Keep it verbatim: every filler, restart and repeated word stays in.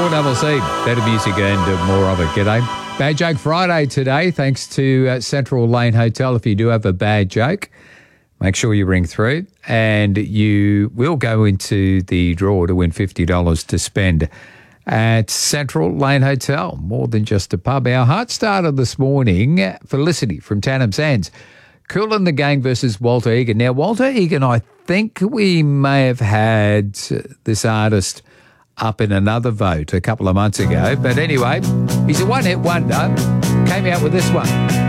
four C C. Better music and uh, more of it. G'day. Bad Joke Friday today, thanks to uh, Central Lane Hotel. If you do have a bad joke, make sure you ring through and you will go into the draw to win fifty dollars to spend at Central Lane Hotel. More than just a pub. Our heart starter this morning, Felicity from Tannum Sands. Kool and the Gang versus Walter Egan. Now, Walter Egan, I think we may have had this artist up in another vote a couple of months ago. But anyway, he's a one-hit wonder. Came out with this one.